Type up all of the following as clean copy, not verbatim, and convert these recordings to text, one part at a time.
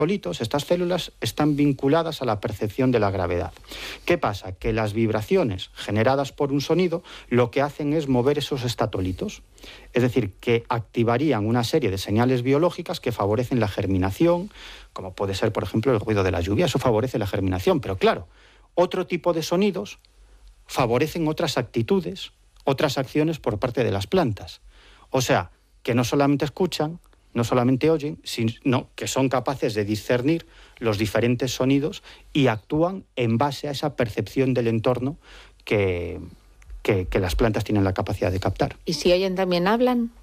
estas células están vinculadas a la percepción de la gravedad. ¿Qué pasa? Que las vibraciones generadas por un sonido lo que hacen es mover esos estatolitos. Es decir, que activarían una serie de señales biológicas que favorecen la germinación, como puede ser, por ejemplo, el ruido de la lluvia. Eso favorece la germinación. Pero claro, otro tipo de sonidos favorecen otras actitudes, otras acciones por parte de las plantas. O sea, que no solamente escuchan, no solamente oyen, sino que son capaces de discernir los diferentes sonidos y actúan en base a esa percepción del entorno que las plantas tienen la capacidad de captar. ¿Y si oyen también hablan?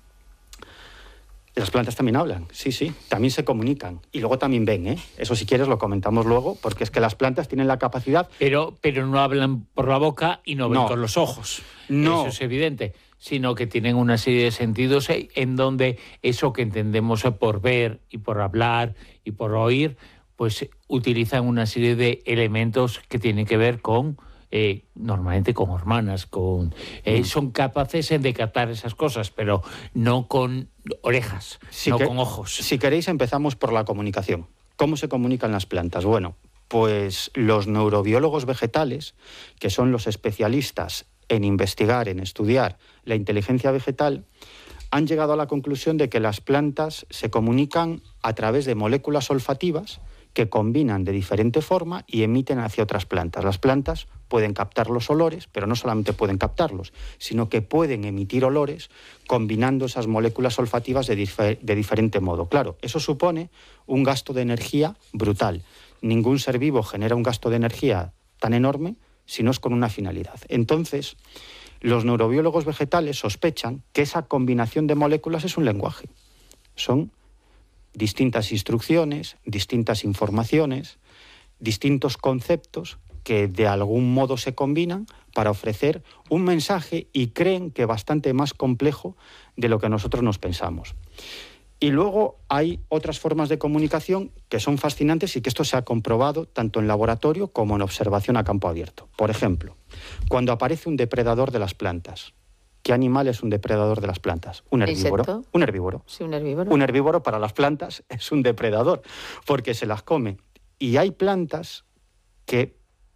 Las plantas también hablan, sí, también se comunican. Y luego también ven, ¿eh? Eso si quieres lo comentamos luego, porque es que las plantas tienen la capacidad... Pero no hablan por la boca y no ven con los ojos. No. Eso es evidente. Sino que tienen una serie de sentidos en donde eso que entendemos por ver y por hablar y por oír, pues utilizan una serie de elementos que tienen que ver con, normalmente con hormonas, son capaces de captar esas cosas, pero no con orejas, con ojos. Si queréis empezamos por la comunicación. ¿Cómo se comunican las plantas? Bueno, pues los neurobiólogos vegetales, que son los especialistas en investigar, en estudiar la inteligencia vegetal, han llegado a la conclusión de que las plantas se comunican a través de moléculas olfativas que combinan de diferente forma y emiten hacia otras plantas. Las plantas pueden captar los olores, pero no solamente pueden captarlos, sino que pueden emitir olores combinando esas moléculas olfativas de diferente modo. Claro, eso supone un gasto de energía brutal. Ningún ser vivo genera un gasto de energía tan enorme si no es con una finalidad. Entonces, los neurobiólogos vegetales sospechan que esa combinación de moléculas es un lenguaje. Son distintas instrucciones, distintas informaciones, distintos conceptos que de algún modo se combinan para ofrecer un mensaje y creen que bastante más complejo de lo que nosotros nos pensamos. Y luego hay otras formas de comunicación que son fascinantes y que esto se ha comprobado tanto en laboratorio como en observación a campo abierto. Por ejemplo, cuando aparece un depredador de las plantas. ¿Qué animal es un depredador de las plantas? Un herbívoro. ¿Insecto? Un herbívoro. Sí, un herbívoro. Un herbívoro para las plantas es un depredador porque se las come. Y hay plantas que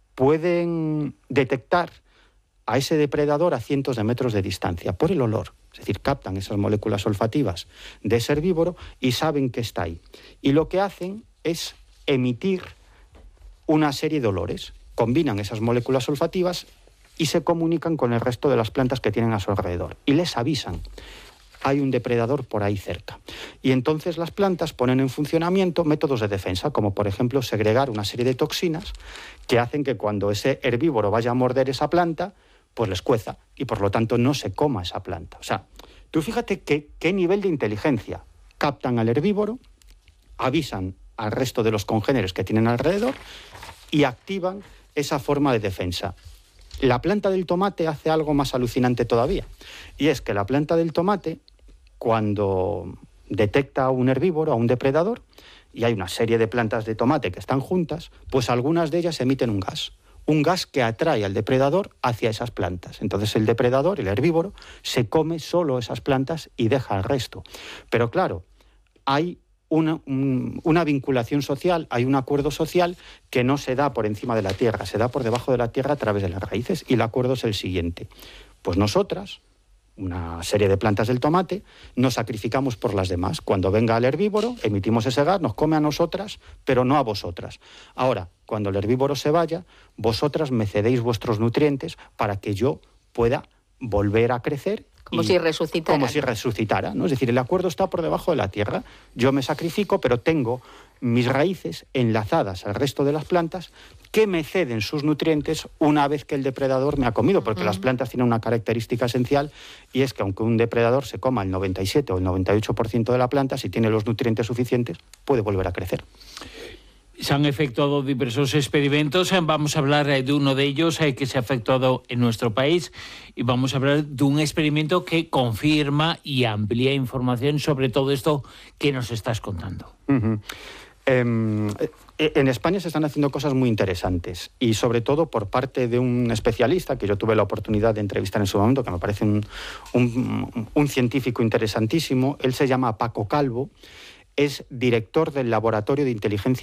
pueden detectar a ese depredador a cientos de metros de distancia por el olor. Es decir, captan esas moléculas olfativas de ese herbívoro y saben que está ahí. Y lo que hacen es emitir una serie de olores. Combinan esas moléculas olfativas y se comunican con el resto de las plantas que tienen a su alrededor. Y les avisan, hay un depredador por ahí cerca. Y entonces las plantas ponen en funcionamiento métodos de defensa, como por ejemplo segregar una serie de toxinas que hacen que cuando ese herbívoro vaya a morder esa planta, pues les cueza y por lo tanto no se coma esa planta. O sea, tú fíjate qué nivel de inteligencia. Captan al herbívoro, avisan al resto de los congéneres que tienen alrededor y activan esa forma de defensa. La planta del tomate hace algo más alucinante todavía, y es que la planta del tomate, cuando detecta a un herbívoro, a un depredador, y hay una serie de plantas de tomate que están juntas, pues algunas de ellas emiten un gas que atrae al depredador hacia esas plantas. Entonces el depredador, el herbívoro, se come solo esas plantas y deja el resto. Pero claro, hay una vinculación social, hay un acuerdo social que no se da por encima de la tierra, se da por debajo de la tierra a través de las raíces. Y el acuerdo es el siguiente. Pues nosotras, una serie de plantas del tomate, nos sacrificamos por las demás. Cuando venga el herbívoro, emitimos ese gas, nos come a nosotras, pero no a vosotras. Ahora, cuando el herbívoro se vaya, vosotras me cedéis vuestros nutrientes para que yo pueda volver a crecer. Como si resucitara. Como si resucitara, ¿no? Es decir, el acuerdo está por debajo de la tierra. Yo me sacrifico, pero tengo mis raíces enlazadas al resto de las plantas que me ceden sus nutrientes una vez que el depredador me ha comido, porque las plantas tienen una característica esencial y es que aunque un depredador se coma el 97 o el 98% de la planta, si tiene los nutrientes suficientes, puede volver a crecer. Se han efectuado diversos experimentos. Vamos a hablar de uno de ellos que se ha efectuado en nuestro país y vamos a hablar de un experimento que confirma y amplía información sobre todo esto que nos estás contando. En España se están haciendo cosas muy interesantes y sobre todo por parte de un especialista que yo tuve la oportunidad de entrevistar en su momento, que me parece un científico interesantísimo. Él se llama Paco Calvo. es director del Laboratorio de Inteligencia